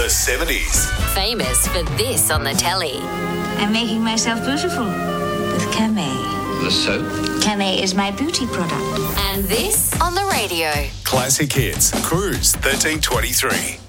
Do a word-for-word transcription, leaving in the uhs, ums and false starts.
The seventies. Famous for this on the telly. I'm making myself beautiful with Camay. The soap? Camay is my beauty product. And this on the radio. Classic Hits. Cruise thirteen twenty-three.